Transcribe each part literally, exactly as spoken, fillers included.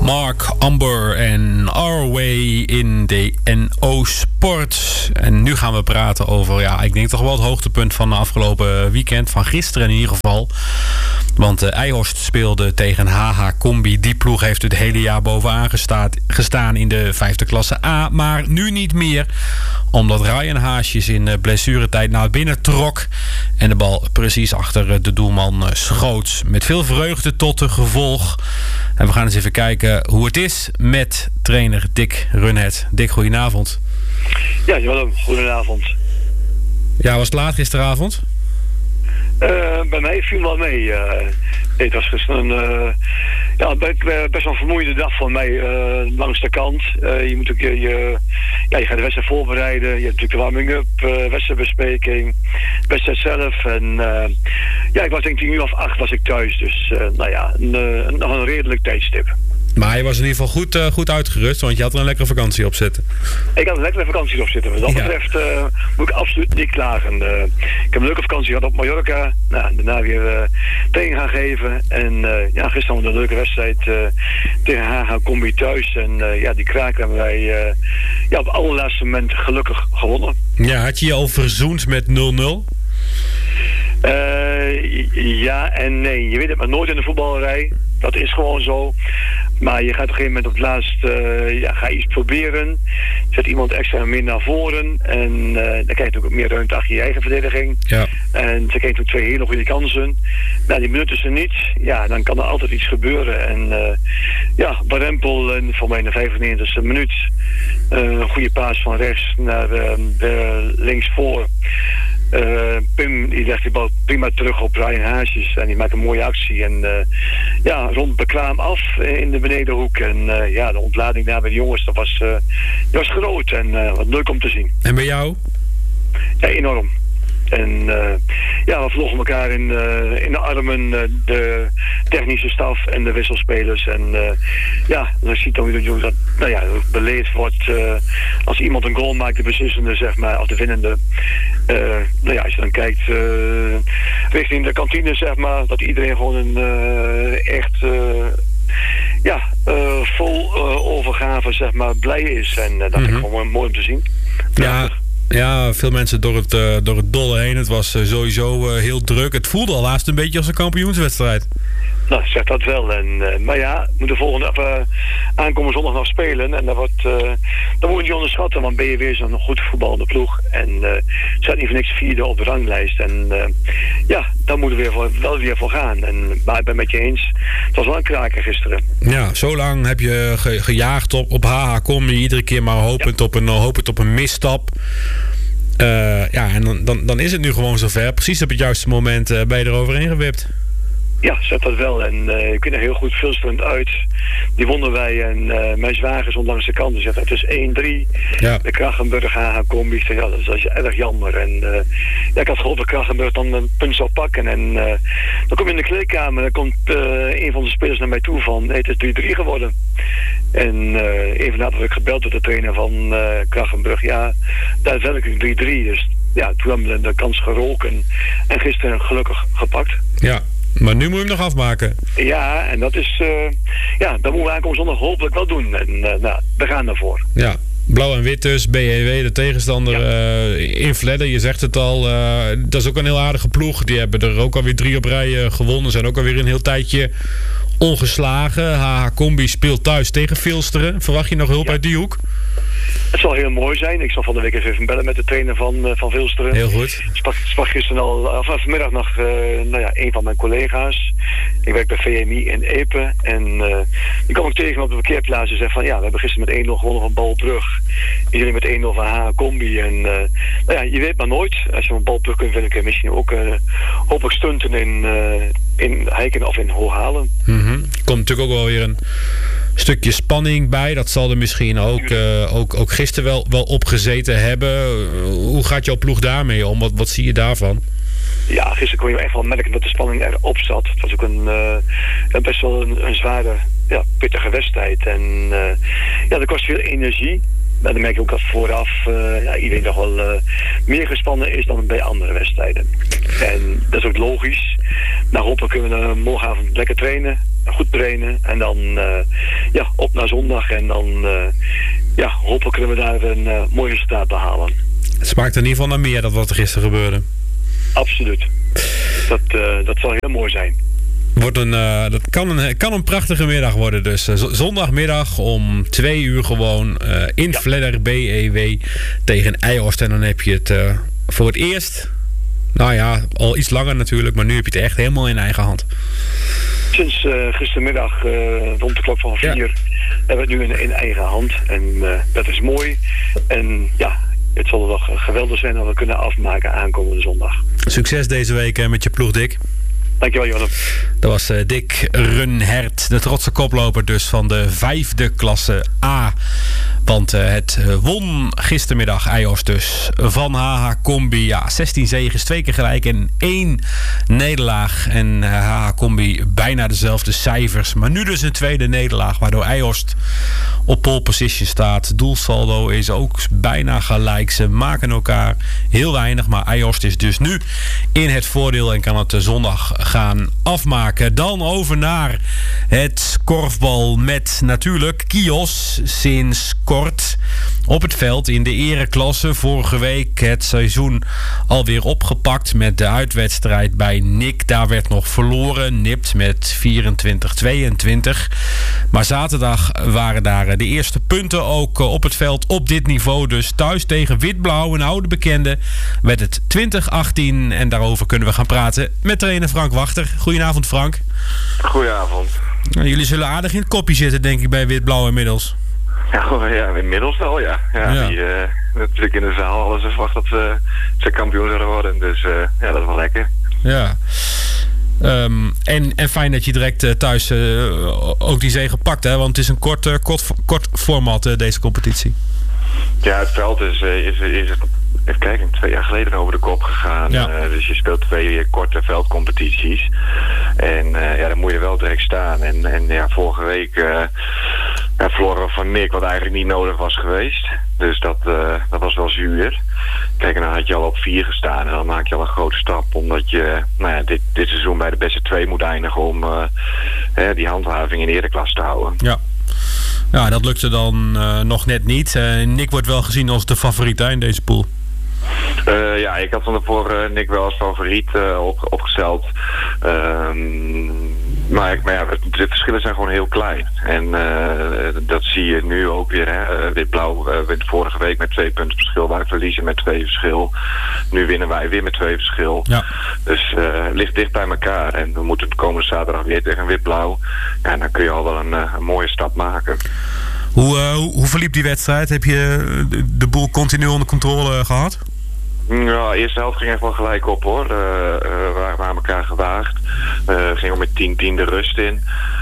Mark Amber en Our Way in de N O Sport. En nu gaan we praten over, ja, ik denk toch wel het hoogtepunt van de afgelopen weekend. Van gisteren in ieder geval. Want uh, Eijhorst speelde tegen H H Combi. Die ploeg heeft het hele jaar bovenaan gestaat, gestaan in de vijfde klasse A. Maar nu niet meer. Omdat Ryan Haasjes in uh, blessuretijd naar binnen trok. En de bal precies achter uh, de doelman uh, schoot. Met veel vreugde tot de gevolg. En we gaan eens even kijken hoe het is met trainer Dick Runhet. Dick, goedenavond. Ja, Willem, goedenavond. Ja, was het laat gisteravond? Uh, bij mij viel wel mee. Uh, het was gisteren een uh, ja, best wel een vermoeiende dag voor mij uh, langs de kant. Uh, je moet ook je, je, ja, je gaat de wedstrijd voorbereiden. Je hebt natuurlijk de warming-up, uh, wedstrijdbespreking, wedstrijd zelf. En uh, ja, ik was denk ik tien uur of acht was ik thuis. Dus uh, nou ja, een, een, nog een redelijk tijdstip. Maar je was in ieder geval goed, uh, goed uitgerust, want je had er een lekkere vakantie op zitten. Ik had een lekkere vakantie op zitten. Wat dat ja. betreft uh, moet ik absoluut niet klagen. Uh, ik heb een leuke vakantie gehad op Mallorca. Nou, daarna weer uh, training gaan geven. En uh, ja, gisteren hadden we een leuke wedstrijd uh, tegen H H Combi thuis. En uh, ja, die kraak hebben wij uh, ja, op het allerlaatste moment gelukkig gewonnen. Ja, had je je al verzoend met nul nul? Uh, ja en nee. Je weet het maar nooit in de voetballerij. Dat is gewoon zo. Maar je gaat op een gegeven moment op het laatst uh, ja, ga je iets proberen. Zet iemand extra meer naar voren. En uh, dan krijg je ook meer ruimte achter je eigen verdediging. Ja. En ze krijgen ook twee hele goede kansen. Nou, die benutten ze niet. Ja, dan kan er altijd iets gebeuren. En uh, ja, Barempel, uh, voor mij in de vijfennegentigste minuut. Uh, een goede paas van rechts naar uh, de links voor. Uh, Pim die legt die bal prima terug op Ryan Haasjes en die maakt een mooie actie en uh, ja, rond bekwaam af in de benedenhoek en uh, ja, de ontlading daar bij de jongens, dat was, uh, dat was groot en uh, wat leuk om te zien. En bij jou? Ja, enorm. En uh, ja, we vlogen elkaar in, uh, in de armen, uh, de technische staf en de wisselspelers. En uh, ja, dan zie je dan weer dat nou ja, beleefd wordt uh, als iemand een goal maakt, de beslissende, zeg maar, of de winnende. Uh, nou ja, als je dan kijkt uh, richting de kantine, zeg maar, dat iedereen gewoon een uh, echt... Uh, ja, uh, vol uh, overgave, zeg maar, blij is. En uh, dat mm-hmm. is gewoon mooi om te zien. Ja. Ja, veel mensen door het, uh, door het dolle heen. Het was uh, sowieso uh, heel druk. Het voelde al laatst een beetje als een kampioenswedstrijd. Nou, zeg dat wel. En, uh, maar ja, we moeten volgende uh, aankomende zondag nog spelen. En dat wordt, uh, dat moet je niet onderschatten, want ben je weer zo'n goed voetballende ploeg. En uh, staat niet voor niks vierde op de ranglijst. En uh, ja, daar moeten we weer voor, wel weer voor gaan. En, maar ik ben het met je eens. Het was wel een kraker gisteren. Ja, zo lang heb je ge- gejaagd op, op H H Combi. Iedere keer maar hopend, ja. op, een, hopend op een misstap. Uh, ja, en dan, dan, dan is het nu gewoon zover. Precies op het juiste moment uh, ben je er overheen gewipt. Ja, zet dat wel. En uh, ik weet nog heel goed Vilstrand uit. Die wonnen wij. En uh, mijn zwager is onlangs de kant. Die zegt, het is één drie. Ja. De Krachenburg H H Combi. Ja, dat is, dat is erg jammer. En uh, ja, ik had gehoopt dat Krachenburg dan een punt zou pakken. En uh, dan kom je in de kleedkamer. En dan komt uh, een van de spelers naar mij toe van, nee, het is drie drie geworden. En uh, even later werd ik gebeld door de trainer van uh, Krachenburg. Ja, daar is werkelijk drie drie. Dus ja, toen hebben we de kans geroken. En gisteren gelukkig gepakt. Ja. Maar nu moet je hem nog afmaken. Ja, en dat is... Uh, ja, dat moeten we aankomende zondag hopelijk wel doen. En uh, nou, we gaan ervoor. Ja, blauw en wit dus. B E W, de tegenstander ja. uh, in Vledden. Je zegt het al. Uh, dat is ook een heel aardige ploeg. Die hebben er ook alweer drie op rij uh, gewonnen. Zijn ook alweer een heel tijdje ongeslagen. H H Combi speelt thuis tegen Vilsteren. Verwacht je nog hulp ja. uit die hoek? Het zal heel mooi zijn. Ik zal van de week even bellen met de trainer van, uh, van Vilsteren. Heel goed. Ik sprak, sprak gisteren al, of vanmiddag nog, uh, nou ja, een van mijn collega's. Ik werk bij V M I in Epe. En uh, die kwam ik tegen op de parkeerplaats en zei van, ja, we hebben gisteren met één nul gewonnen van Balbrug. En jullie met één nul van H H Combi. En uh, nou ja, je weet maar nooit. Als je van Balbrug kunt winnen, kun je misschien ook uh, hopelijk stunten in, uh, in Heiken of in Hooghalen. Mm-hmm. Komt natuurlijk ook wel weer een stukje spanning bij. Dat zal er misschien ook, uh, ook, ook gisteren wel, wel opgezeten hebben. Hoe gaat jouw ploeg daarmee om? Wat, wat zie je daarvan? Ja, gisteren kon je echt wel merken dat de spanning erop zat. Het was ook een, uh, best wel een, een zware, ja, pittige wedstrijd. En uh, ja, er kost veel energie. Maar dan merk je ook dat vooraf uh, ja, iedereen nog wel uh, meer gespannen is dan bij andere wedstrijden. En dat is ook logisch. Nou, hopelijk kunnen we uh, morgenavond lekker trainen. Goed trainen. En dan uh, ja, op naar zondag. En dan uh, ja, hopelijk kunnen we daar een uh, mooi resultaat behalen. Het smaakt in ieder geval naar meer dan wat er gisteren gebeurde. Absoluut. Dat, uh, dat zal heel mooi zijn. Wordt een, uh, dat kan een, kan een prachtige middag worden dus. Uh, zondagmiddag om twee uur gewoon uh, in ja. Vledder B E W tegen Eijhorst. En dan heb je het uh, voor het eerst, nou ja, al iets langer natuurlijk, maar nu heb je het echt helemaal in eigen hand. Sinds uh, gistermiddag uh, rond de klok van vier ja. hebben we het nu in, in eigen hand. En uh, dat is mooi. En ja, het zal toch geweldig zijn dat we kunnen afmaken aankomende zondag. Succes deze week uh, met je ploeg, Dick. Dankjewel, Johan. Dat was uh, Dick Runhert, de trotse koploper dus van de vijfde klasse A. Want uh, het uh, won gistermiddag Eijhorst dus van H H Combi. Ja, zestien zegens, twee keer gelijk en één nederlaag. En uh, H H Combi bijna dezelfde cijfers. Maar nu dus een tweede nederlaag, waardoor Eijhorst op pole position staat. Doelsaldo is ook bijna gelijk. Ze maken elkaar heel weinig, maar Eijhorst is dus nu in het voordeel en kan het uh, zondag gaan afmaken. Dan over naar het korfbal met natuurlijk Kios sinds kort op het veld in de ereklasse. Vorige week het seizoen alweer opgepakt met de uitwedstrijd bij N I C. Daar werd nog verloren, nipt met vierentwintig tweeëntwintig. Maar zaterdag waren daar de eerste punten ook op het veld op dit niveau. Dus thuis tegen Wit-Blauw, een oude bekende, werd het twintig achttien. En daarover kunnen we gaan praten met trainer Frank Wachter. Goedenavond, Frank. Goedenavond. Nou, jullie zullen aardig in het kopje zitten, denk ik, bij Wit-Blauw inmiddels. Ja, ja, inmiddels wel, ja. ja, ja. Die, uh, natuurlijk in de zaal alles verwacht dat ze, ze kampioen zullen worden. Dus uh, ja, dat is wel lekker. Ja. Um, en, en fijn dat je direct uh, thuis uh, ook die zege pakt, hè? Want het is een kort, uh, kort, kort format, uh, deze competitie. Ja, het veld is, uh, is, is even kijken, twee jaar geleden over de kop gegaan. Ja. Uh, dus je speelt twee korte veldcompetities. En uh, ja, dan moet je wel direct staan. En, en ja, vorige week uh, ja, verloren van Nick, wat eigenlijk niet nodig was geweest. Dus dat, uh, dat was wel zuur. Kijk, en dan had je al op vier gestaan. En dan maak je al een grote stap. Omdat je nou ja, dit, dit seizoen bij de beste twee moet eindigen om uh, uh, die handhaving in de ereklasse te houden. Ja. Ja, dat lukte dan uh, nog net niet. Uh, Nick wordt wel gezien als de favoriet in deze pool. Uh, ja, ik had van tevoren Nick wel als favoriet uh, op, opgesteld. Um, maar maar ja, de verschillen zijn gewoon heel klein. En uh, dat zie je nu ook weer. Hè. Uh, Wit-Blauw uh, wint vorige week met twee punten verschil. Wij verliezen met twee verschil. Nu winnen wij weer met twee verschil. Ja. Dus uh, het ligt dicht bij elkaar. En we moeten de komende zaterdag weer tegen Wit-Blauw. Ja, en dan kun je al wel een, een mooie stap maken. Hoe, uh, hoe, hoe verliep die wedstrijd? Heb je de, de boel continu onder controle gehad? Ja, de eerste helft ging echt wel gelijk op, hoor. Uh, uh, we waren elkaar gewaagd. Uh, ging ook met tien tien de rust in.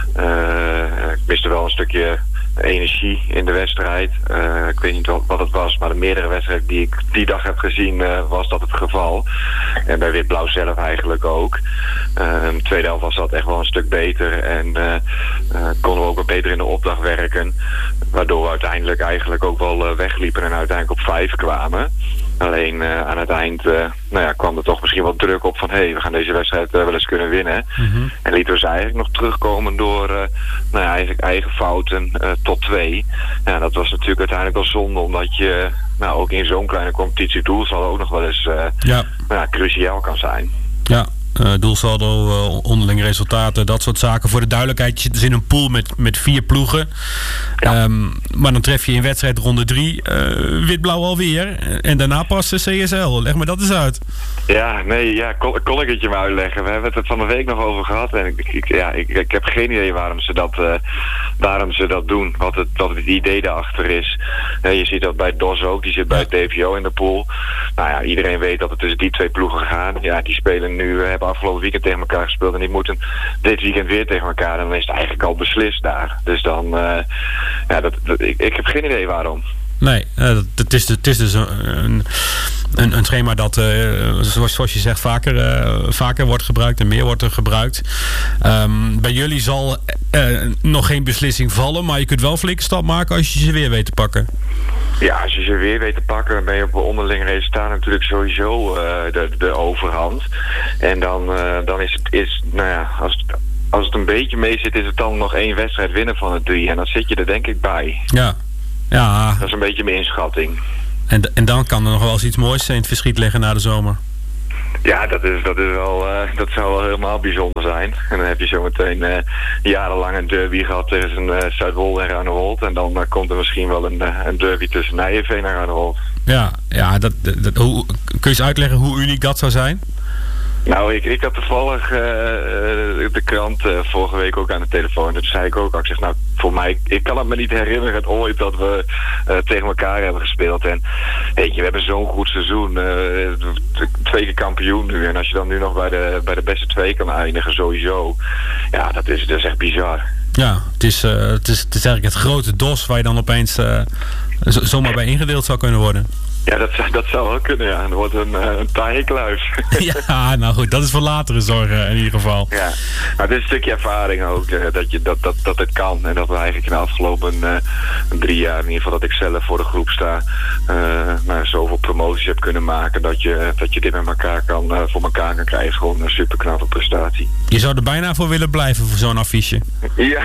Uh, ik miste wel een stukje energie in de wedstrijd. Uh, ik weet niet wat, wat het was, maar de meerdere wedstrijden die ik die dag heb gezien, uh, was dat het geval. En bij Wit-Blauw zelf eigenlijk ook. Uh, de tweede helft was dat echt wel een stuk beter. En uh, uh, konden we ook wat beter in de opdracht werken. Waardoor we uiteindelijk eigenlijk ook wel uh, wegliepen en uiteindelijk op vijf kwamen. Alleen uh, aan het eind uh, nou ja, kwam er toch misschien wat druk op van hé, hey, we gaan deze wedstrijd uh, wel eens kunnen winnen. Mm-hmm. En lieten we ze eigenlijk nog terugkomen door uh, nou ja, eigenlijk eigen fouten uh, tot twee. Ja, dat was natuurlijk uiteindelijk wel zonde, omdat je nou, ook in zo'n kleine competitie doelsaldo ook nog wel eens uh, ja. nou ja, cruciaal kan zijn. Ja. Uh, doelsaldo, uh, onderling resultaten, dat soort zaken. Voor de duidelijkheid, je zit dus in een pool met, met vier ploegen. Ja. Um, maar dan tref je in wedstrijd ronde drie uh, Wit-Blauw alweer. En daarna pas de C S L. Leg me dat eens uit. Ja, nee, ja, kon, kon ik het je maar uitleggen. We hebben het er van de week nog over gehad. En ik, ik, ja, ik, ik heb geen idee waarom ze dat, uh, waarom ze dat doen. Wat het, wat het idee daarachter is. Uh, je ziet dat bij D O S ook. Die zit bij ja. D V O in de pool. Nou ja, iedereen weet dat het tussen die twee ploegen gaat. Ja, die spelen nu... Uh, hebben afgelopen weekend tegen elkaar gespeeld en die moeten dit weekend weer tegen elkaar en dan is het eigenlijk al beslist daar. Dus dan, uh, ja, dat, dat, ik, ik heb geen idee waarom. Nee, uh, het, is, het is dus een, een, een schema dat, uh, zoals, zoals je zegt, vaker, uh, vaker wordt gebruikt en meer wordt er gebruikt. Um, bij jullie zal uh, nog geen beslissing vallen, maar je kunt wel een flinke stap maken als je ze weer weet te pakken. Ja, als je ze weer weet te pakken, dan ben je op onderling resultaat natuurlijk sowieso uh, de, de overhand. En dan, uh, dan is het, is, nou ja, als het als het een beetje mee zit, is het dan nog één wedstrijd winnen van de drie. En dan zit je er denk ik bij. Ja. Ja. Dat is een beetje mijn inschatting. En, en dan kan er nog wel eens iets moois in het verschiet liggen na de zomer. Ja, dat, is, dat, is wel, uh, dat zou wel helemaal bijzonder zijn. En dan heb je zo meteen uh, jarenlang een derby gehad tussen uh, Zuidwolde en Ruinewold. En dan uh, komt er misschien wel een, uh, een derby tussen Nijenveen en Ruinewold. Ja, ja dat, dat, dat, hoe, kun je eens uitleggen hoe uniek dat zou zijn? Nou, ik, ik had toevallig uh, de krant uh, vorige week ook aan de telefoon. Dat zei ik ook al. Ik zeg, nou, voor mij, ik kan het me niet herinneren ooit dat we uh, tegen elkaar hebben gespeeld. En weet je, we hebben zo'n goed seizoen. Uh, twee keer kampioen nu. En als je dan nu nog bij de, bij de beste twee kan eindigen, sowieso. Ja, dat is, dat is echt bizar. Ja, het is, uh, het, is, het is eigenlijk het grote dos waar je dan opeens uh, z- zomaar bij ingedeeld zou kunnen worden. Ja, dat, dat zou wel kunnen, ja. Het wordt een, een taaie kluis. Ja, nou goed, dat is voor latere zorgen in ieder geval. Ja, maar dit is een stukje ervaring ook, uh, dat, je, dat, dat, dat het kan. En dat we eigenlijk in de afgelopen uh, drie jaar, in ieder geval dat ik zelf voor de groep sta, uh, nou, zoveel promoties heb kunnen maken dat je, dat je dit met elkaar kan, uh, voor elkaar kan krijgen. Gewoon een super knappe prestatie. Je zou er bijna voor willen blijven voor zo'n affiche. Ja,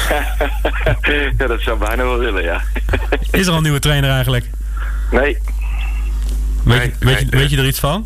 ja dat zou bijna wel willen, ja. Is er al een nieuwe trainer eigenlijk? Nee. Weet, nee, je, weet, nee, je, weet je er iets van?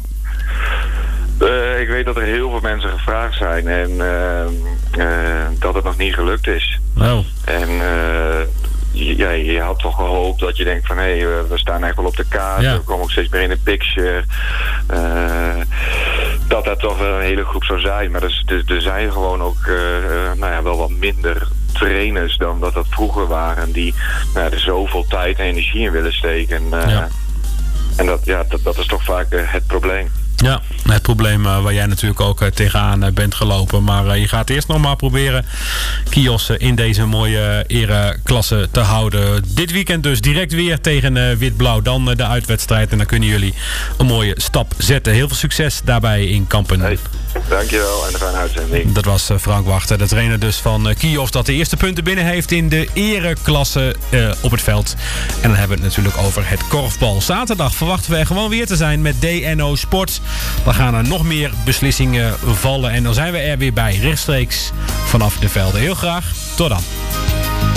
Uh, ik weet dat er heel veel mensen gevraagd zijn en uh, uh, dat het nog niet gelukt is. Oh. En uh, ja, je had toch gehoopt dat je denkt van hé, hey, we staan echt wel op de kaart, Ja. we komen ook steeds meer in de picture. Uh, dat dat toch wel een hele groep zou zijn. Maar er, er, er zijn gewoon ook uh, nou ja, wel wat minder trainers dan dat dat vroeger waren. Die nou, er zoveel tijd en energie in willen steken. Uh, Ja. En dat, ja, dat, dat is toch vaak uh, het probleem. Ja, het probleem uh, waar jij natuurlijk ook uh, tegenaan uh, bent gelopen. Maar uh, je gaat eerst nog maar proberen Kios uh, in deze mooie uh, ereklasse te houden. Dit weekend dus direct weer tegen uh, Wit-Blauw. Dan uh, de uitwedstrijd. En dan kunnen jullie een mooie stap zetten. Heel veel succes daarbij in Kampen. Hey, dankjewel en een fijne uitzending. Dat was uh, Frank Wachter, de trainer dus van uh, Kios, dat de eerste punten binnen heeft in de ereklasse uh, op het veld. En dan hebben we het natuurlijk over het korfbal. Zaterdag verwachten we er gewoon weer te zijn met D N O Sport. Dan gaan er nog meer beslissingen vallen. En dan zijn we er weer bij, rechtstreeks vanaf de velden. Heel graag, tot dan.